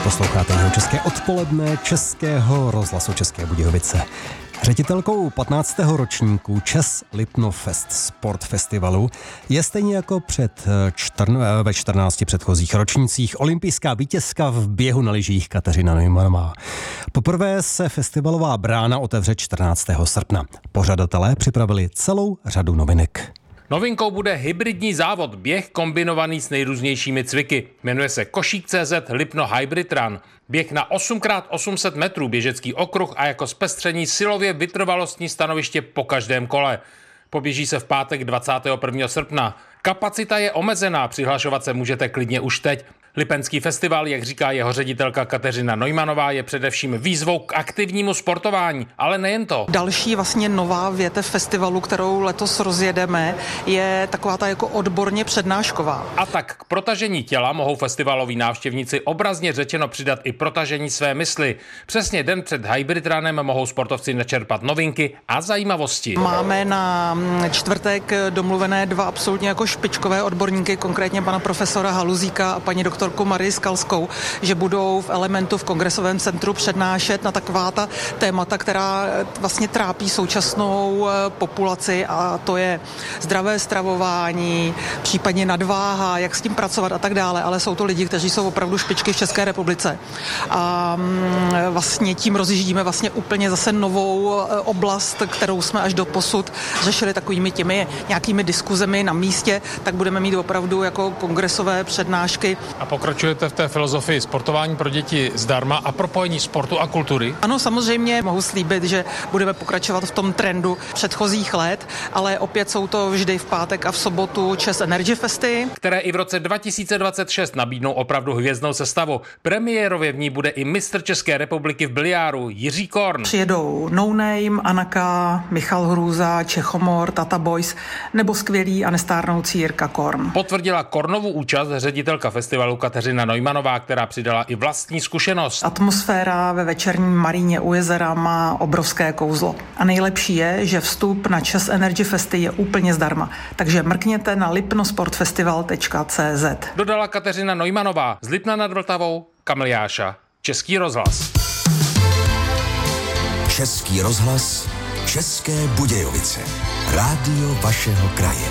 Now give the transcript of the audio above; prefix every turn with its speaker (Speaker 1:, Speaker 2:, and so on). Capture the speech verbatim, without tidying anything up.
Speaker 1: Posloucháte jeho české odpoledne Českého rozhlasu České Budějovice. Ředitelkou patnáctého ročníku Čes Lipno Fest Sport Festivalu je stejně jako před čtrn- ve čtrnácti předchozích ročnících olympijská vítězka v běhu na lyžích Kateřina Neumannová. Poprvé se festivalová brána otevře čtrnáctého srpna. Pořadatelé připravili celou řadu novinek.
Speaker 2: Novinkou bude hybridní závod, běh kombinovaný s nejrůznějšími cviky. Jmenuje se Košík tečka cé zet Lipno Hybrid Run. Běh na osm krát osm set metrů, běžecký okruh a jako zpestření silově vytrvalostní stanoviště po každém kole. Poběží se v pátek dvacátého prvního srpna. Kapacita je omezená, přihlašovat se můžete klidně už teď. Lipenský festival, jak říká jeho ředitelka Kateřina Neumannová, je především výzvou k aktivnímu sportování, ale nejen to.
Speaker 3: Další vlastně nová větev festivalu, kterou letos rozjedeme, je taková ta jako odborně přednášková.
Speaker 2: A tak k protažení těla mohou festivaloví návštěvníci obrazně řečeno přidat i protažení své mysli. Přesně den před Hybrid Runem mohou sportovci načerpat novinky a zajímavosti.
Speaker 3: Máme na čtvrtek domluvené dva absolutně jako špičkové odborníky, konkrétně pana profesora Haluzíka a paní doktorku Marii Skalskou, že budou v Elementu v Kongresovém centru přednášet na taková ta témata, která vlastně trápí současnou populaci, a to je zdravé stravování, případně nadváha, jak s tím pracovat a tak dále, ale jsou to lidi, kteří jsou opravdu špičky v České republice. A vlastně tím rozjíždíme vlastně úplně zase novou oblast, kterou jsme až do posud řešili takovými těmi nějakými diskuzemi na místě, tak budeme mít opravdu jako kongresové přednášky.
Speaker 2: A pokračujete v té filozofii sportování pro děti zdarma a propojení sportu a kultury?
Speaker 3: Ano, samozřejmě mohu slíbit, že budeme pokračovat v tom trendu předchozích let, ale opět jsou to vždy v pátek a v sobotu Čes Energy Festy,
Speaker 2: které i v roce dva tisíce dvacet šest nabídnou opravdu hvězdnou sestavu. Premiérově v ní bude i mistr České republiky v biliáru Jiří Korn.
Speaker 3: Přijedou No Name, Anaka, Michal Hrůza, Čechomor, Tata Boys nebo skvělý a nestárnoucí Jirka Korn.
Speaker 2: Potvrdila Kornovu účast ředitelka festivalu Kateřina Neumannová, která přidala i vlastní zkušenost.
Speaker 3: Atmosféra ve večerním Maríně u jezera má obrovské kouzlo. A nejlepší je, že vstup na Čes Energy Festy je úplně zdarma. Takže mrkněte na lipnosportfestival tečka cé zet.
Speaker 2: Dodala Kateřina Neumannová. Z Lipna nad Vltavou, Kamil Jáša, Český rozhlas.
Speaker 4: Český rozhlas, České Budějovice. Rádio vašeho kraje.